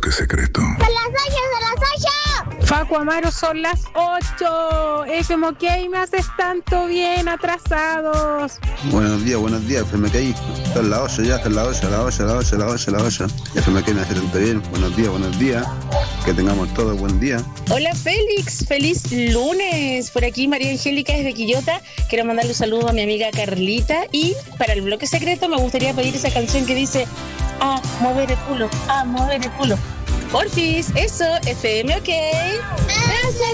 bloque secreto. ¡Son las 8! Facu Amaro, son las 8. FM OK, me haces tanto bien, atrasados. Buenos días, FMK. Está en la 8 ya, está en la 8. FM OK me hace tanto bien. Buenos días. Que tengamos todo buen día. Hola Félix, feliz lunes. Por aquí María Angélica desde Quillota. Quiero mandarle un saludo a mi amiga Carlita. Y para el bloque secreto me gustaría pedir esa canción que dice a mover el culo. Porfis, eso, FM OK.